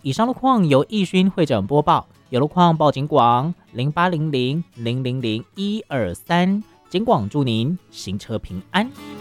以上路况由易勋会诊播报，有路况报警广0800000123，警广祝您行车平安。